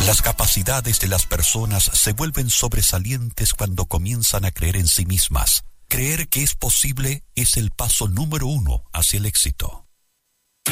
Las capacidades de las personas se vuelven sobresalientes cuando comienzan a creer en sí mismas. Creer que es posible es el paso número 1 hacia el éxito.